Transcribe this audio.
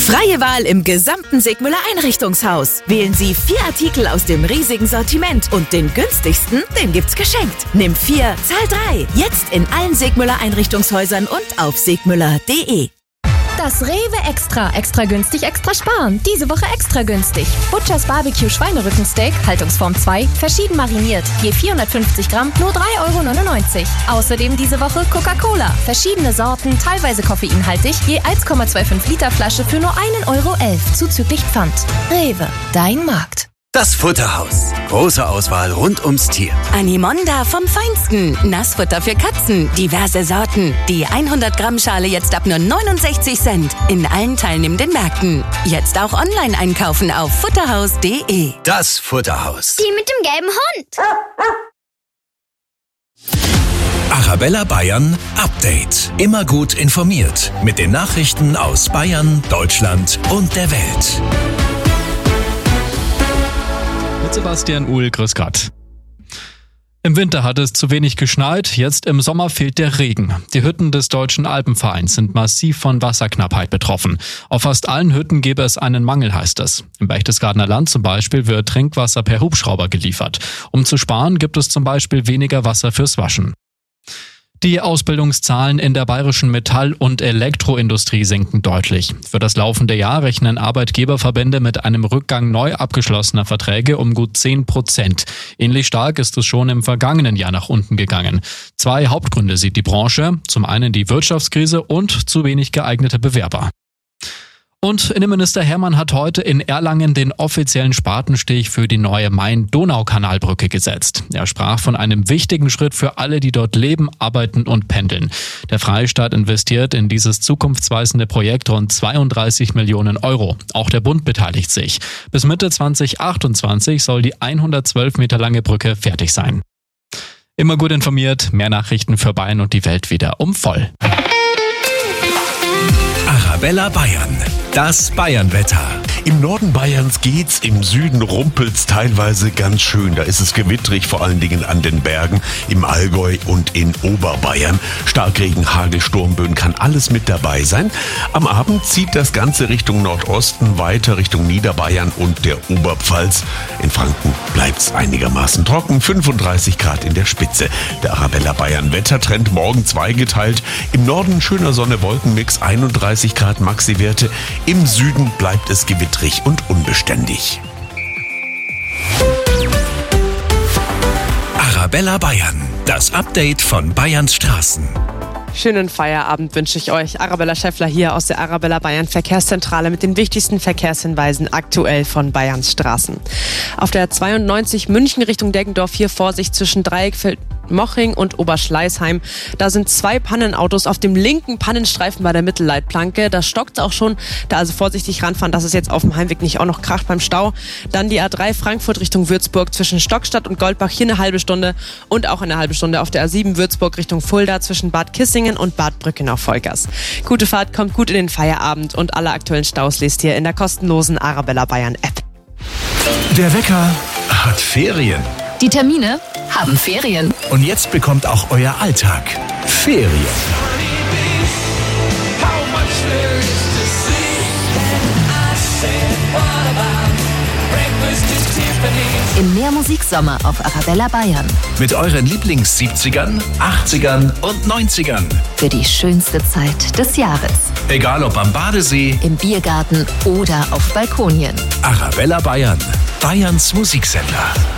Freie Wahl im gesamten Segmüller Einrichtungshaus. Wählen Sie 4 Artikel aus dem riesigen Sortiment und den günstigsten, den gibt's geschenkt. Nimm 4, zahl 3. Jetzt in allen Segmüller Einrichtungshäusern und auf segmüller.de. Das Rewe Extra günstig, extra sparen. Diese Woche extra günstig. Butchers Barbecue Schweinerückensteak, Haltungsform 2, verschieden mariniert. Je 450 Gramm, nur 3,99 €. Außerdem diese Woche Coca-Cola. Verschiedene Sorten, teilweise koffeinhaltig, je 1,25 Liter Flasche für nur 1,11 € zuzüglich Pfand. Rewe, dein Markt. Das Futterhaus. Große Auswahl rund ums Tier. Animonda vom Feinsten. Nassfutter für Katzen. Diverse Sorten. Die 100 Gramm Schale jetzt ab nur 69 Cent. In allen teilnehmenden Märkten. Jetzt auch online einkaufen auf futterhaus.de. Das Futterhaus. Die mit dem gelben Hund. Arabella Bayern Update. Immer gut informiert mit den Nachrichten aus Bayern, Deutschland und der Welt. Mit Sebastian Uhl, grüß Gott. Im Winter hat es zu wenig geschneit, jetzt im Sommer fehlt der Regen. Die Hütten des Deutschen Alpenvereins sind massiv von Wasserknappheit betroffen. Auf fast allen Hütten gäbe es einen Mangel, heißt es. Im Berchtesgadener Land zum Beispiel wird Trinkwasser per Hubschrauber geliefert. Um zu sparen, gibt es zum Beispiel weniger Wasser fürs Waschen. Die Ausbildungszahlen in der bayerischen Metall- und Elektroindustrie sinken deutlich. Für das laufende Jahr rechnen Arbeitgeberverbände mit einem Rückgang neu abgeschlossener Verträge um gut 10%. Ähnlich stark ist es schon im vergangenen Jahr nach unten gegangen. 2 Hauptgründe sieht die Branche. Zum einen die Wirtschaftskrise und zu wenig geeignete Bewerber. Und Innenminister Hermann hat heute in Erlangen den offiziellen Spatenstich für die neue Main-Donau-Kanalbrücke gesetzt. Er sprach von einem wichtigen Schritt für alle, die dort leben, arbeiten und pendeln. Der Freistaat investiert in dieses zukunftsweisende Projekt rund 32 Millionen €. Auch der Bund beteiligt sich. Bis Mitte 2028 soll die 112 Meter lange Brücke fertig sein. Immer gut informiert, mehr Nachrichten für Bayern und die Welt wieder um voll. Arabella Bayern. Das Bayernwetter. Im Norden Bayerns geht's, im Süden rumpelt's teilweise ganz schön. Da ist es gewittrig, vor allen Dingen an den Bergen, im Allgäu und in Oberbayern. Starkregen, Hagel, Sturmböen, kann alles mit dabei sein. Am Abend zieht das Ganze Richtung Nordosten, weiter Richtung Niederbayern und der Oberpfalz. In Franken bleibt's einigermaßen trocken, 35 Grad in der Spitze. Der Arabella Bayern Wettertrend morgen zweigeteilt. Im Norden schöner Sonne-Wolken-Mix, 31 Grad Maxi-Werte. Im Süden bleibt es gewittrig und unbeständig. Arabella Bayern. Das Update von Bayerns Straßen. Schönen Feierabend wünsche ich euch. Arabella Schäffler hier aus der Arabella Bayern Verkehrszentrale mit den wichtigsten Verkehrshinweisen aktuell von Bayerns Straßen. Auf der 92 München Richtung Deggendorf hier Vorsicht zwischen Dreieckfeld-Moching und Oberschleißheim. Da sind 2 Pannenautos auf dem linken Pannenstreifen bei der Mittelleitplanke. Da stockt es auch schon. Da also vorsichtig ranfahren, dass es jetzt auf dem Heimweg nicht auch noch kracht beim Stau. Dann die A3 Frankfurt Richtung Würzburg zwischen Stockstadt und Goldbach hier eine halbe Stunde und auch eine halbe Stunde auf der A7 Würzburg Richtung Fulda zwischen Bad Kissingen und Bad Brückenau-Vollgas. Gute Fahrt, kommt gut in den Feierabend und alle aktuellen Staus lest ihr in der kostenlosen Arabella Bayern App. Der Wecker hat Ferien. Die Termine haben Ferien. Und jetzt bekommt auch euer Alltag Ferien. Im Mehrmusiksommer auf Arabella Bayern. Mit euren Lieblings-70ern, 80ern und 90ern. Für die schönste Zeit des Jahres. Egal ob am Badesee, Im Biergarten oder auf Balkonien. Arabella Bayern. Bayerns Musiksender.